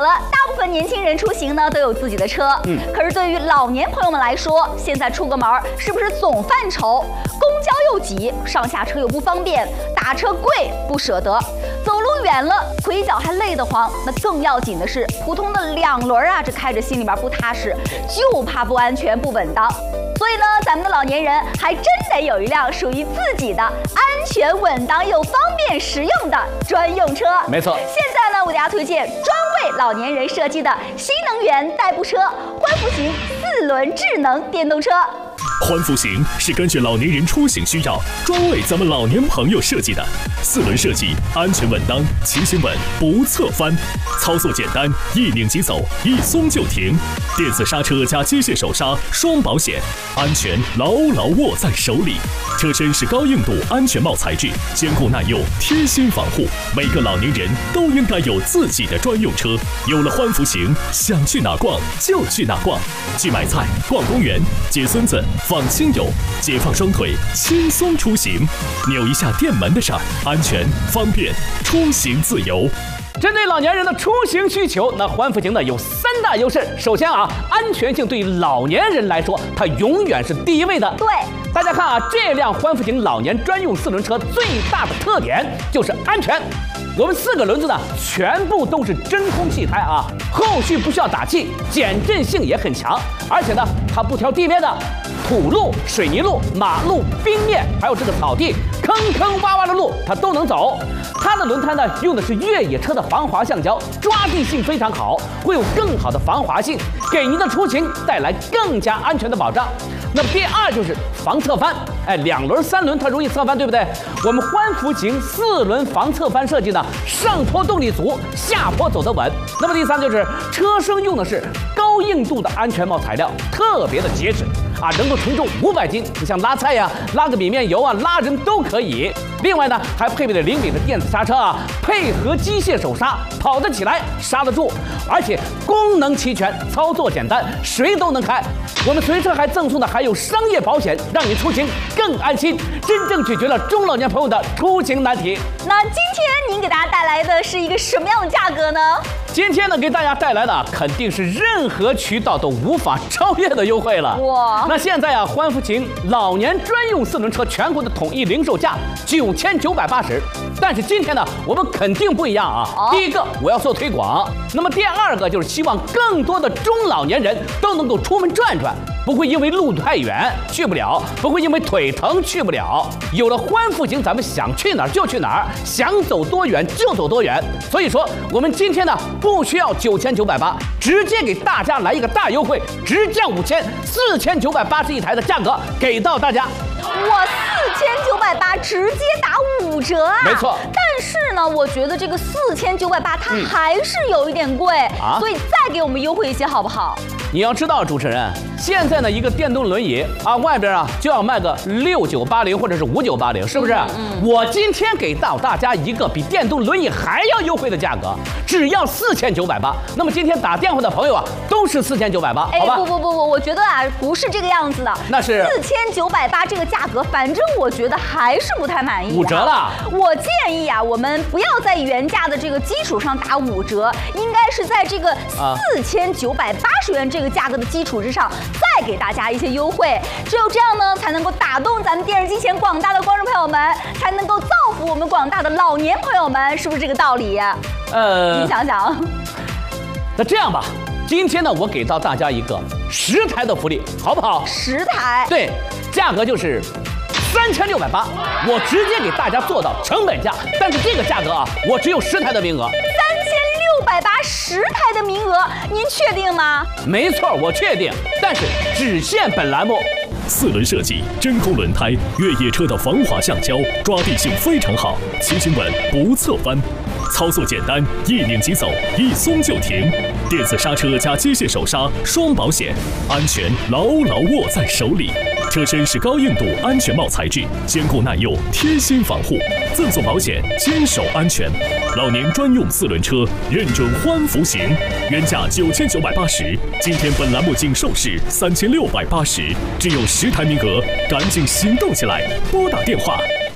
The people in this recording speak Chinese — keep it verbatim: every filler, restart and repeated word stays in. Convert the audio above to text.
了，大部分年轻人出行呢都有自己的车，嗯，可是对于老年朋友们来说，现在出个门是不是总犯愁？公交又挤，上下车又不方便，打车贵不舍得，走路远了腿脚还累得慌。那更要紧的是，普通的两轮啊，这开着心里边不踏实，就怕不安全不稳当。所以呢，咱们的老年人还真得有一辆属于自己的安全稳当又方便实用的专用车。 没错， 现在呢，我给大家推荐专为老年人设计的新能源代步车欢福型四轮智能电动车。 欢福型是根据老年人出行需要，专为咱们老年朋友设计的。四轮设计，安全稳当，骑行稳，不侧翻，操作简单，一拧即走，一松就停。电子刹车加机械手刹，双保险，安全牢牢握在手里。车身是高硬度安全帽材质，坚固耐用，贴心防护。每个老年人都应该有自己的专用车。有了欢福型，想去哪逛就去哪逛，去买菜、逛公园、接孙子、放亲友，解放双腿，轻松出行。扭一下电门的事儿，安全方便，出行自由。 针对老年人的出行需求，那欢福型呢有三大优势。首先啊，安全性对于老年人来说，它永远是第一位的。 对， 大家看啊，这辆欢福型老年专用四轮车最大的特点就是安全。我们四个轮子呢，全部都是真空气胎啊，后续不需要打气，减震性也很强，而且呢，它不挑地面的，土路、水泥路、马路、冰面，还有这个草地、坑坑洼洼的路，它都能走。它的轮胎呢，用的是越野车的防滑橡胶，抓地性非常好，会有更好的防滑性，给您的出行带来更加安全的保障。那么第二就是防侧翻，哎，两轮、三轮它容易侧翻，对不对？我们欢福型四轮防侧翻设计呢，上坡动力足，下坡走得稳。那么第三就是车身用的是高硬度的安全帽材料，特别的结实啊，能够承重五百斤，你像拉菜呀、拉个米面油啊、拉人都可以。另外呢，还配备了灵敏的电子刹车啊，配合机械手刹，跑得起来，刹得住，而且功能齐全，操作简单，谁都能开。我们随车还赠送的还有商业保险，让你出行更安心，真正解决了中老年朋友的出行难题。 那今天您给大家带来的是一个什么样的价格呢？ 今天呢，给大家带来的肯定是任何渠道都无法超越的优惠了。哇！那现在啊，欢福型老年专用四轮车全国的统一零售价九千九百八十，但是今天呢，我们肯定不一样啊。哦、第一个，我要做推广；那么第二个就是希望更多的中老年人都能够出门转转，不会因为路太远去不了，不会因为腿疼去不了。有了欢福型，咱们想去哪儿就去哪儿，想走多远就走多远。所以说，我们今天呢，不需要九千九百八，直接给大家来一个大优惠，直降五千，四千九百八十一台的价格给到大家。 哇，四千九百八直接打五折啊！ 没错。 但是呢，我觉得这个四千九百八它还是有一点贵、嗯、啊，所以再给我们优惠一些好不好？ 你要知道，主持人，现在呢一个电动轮椅啊，外边啊就要卖个六九八零或者是五九八零，是不是？嗯嗯、我今天给到大家一个比电动轮椅还要优惠的价格，只要四千九百八。那么今天打电话的朋友啊，都是四千九百八，好吧？ 不不不不，我觉得啊不是这个样子的。 那是四千九百八这个价格，反正我觉得还是不太满意、啊。 五折了。 我建议啊，我们不要在原价的这个基础上打五折，应该是在这个四千九百八十元这个。这个价格的基础之上，再给大家一些优惠，只有这样呢，才能够打动咱们电视机前广大的观众朋友们，才能够造福我们广大的老年朋友们，是不是这个道理？呃，你想想。 那这样吧，今天呢，我给到大家一个十台的福利，好不好？ 十台。 对，价格就是三千六百八，我直接给大家做到成本价，但是这个价格啊，我只有十台的名额。 六百八十台的名额，您确定吗？ 没错，我确定，但是只限本栏目。 四轮设计，真空轮胎，越野车的防滑橡胶，抓地性非常好，骑行稳不侧翻，操作简单，一拧即走，一松就停。电子刹车加机械手刹，双保险，安全牢牢握在手里。车身是高硬度安全帽材质，坚固耐用，贴心防护，赠送保险，坚守安全。老年专用四轮车，认准欢福型，原价九千九百八十，今天本栏目仅售市三千六百八十，只有十台名额，赶紧行动起来，拨打电话